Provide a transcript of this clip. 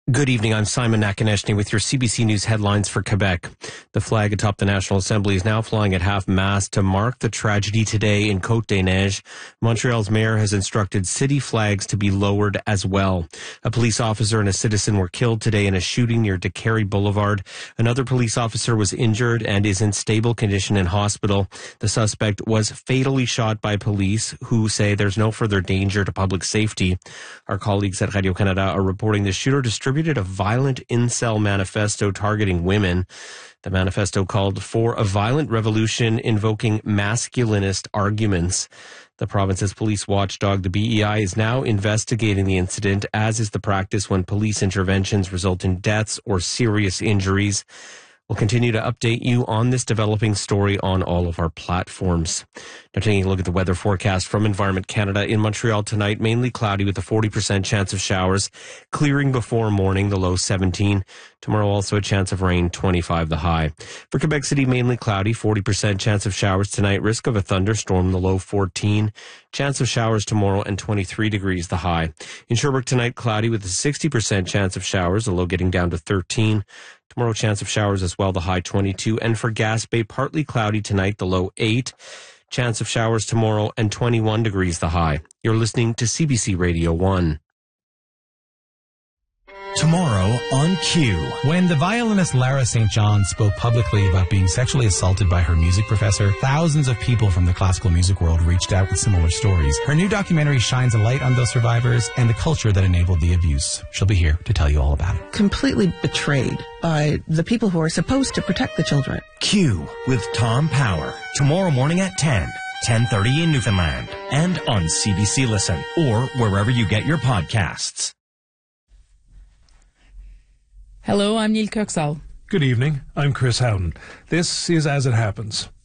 Good evening. I'm Simon Nakonechny with your CBC News headlines for Quebec. The flag atop the National Assembly is now flying at half-mast to mark the tragedy today in Côte-des-Neiges. Montreal's mayor has instructed city flags to be lowered as well. A police officer and a citizen were killed today in a shooting near DeCarry Boulevard. Another police officer was injured and is in stable condition in hospital. The suspect was fatally shot by police, who say there's no further danger to public safety. Our colleagues at Radio-Canada are reporting the shooter distributed a violent incel manifesto targeting women. The manifesto called for a violent revolution invoking masculinist arguments. The province's police watchdog, the BEI, is now investigating the incident, as is the practice when police interventions result in deaths or serious injuries. We'll continue to update you on this developing story on all of our platforms. Now, taking a look at the weather forecast from Environment Canada. In Montreal tonight, mainly cloudy with a 40% chance of showers. Clearing before morning, the low 17. Tomorrow, also a chance of rain, 25 the high. For Quebec City, mainly cloudy, 40% chance of showers tonight. Risk of a thunderstorm, the low 14. Chance of showers tomorrow and 23 degrees the high. In Sherbrooke tonight, cloudy with a 60% chance of showers, the low getting down to 13. Tomorrow, chance of showers as well, the high 22. And for Gaspé, partly cloudy tonight, the low 8. Chance of showers tomorrow and 21 degrees the high. You're listening to CBC Radio 1. Tomorrow on Q. When the violinist Lara St. John spoke publicly about being sexually assaulted by her music professor, thousands of people from the classical music world reached out with similar stories. Her new documentary shines a light on those survivors and the culture that enabled the abuse. She'll be here to tell you all about it. Completely betrayed by the people who are supposed to protect the children. Q with Tom Power. Tomorrow morning at 10. 10:30 in Newfoundland. And on CBC Listen or wherever you get your podcasts. Hello, I'm Neil Kirksall. Good evening. I'm Chris Howden. This is As It Happens.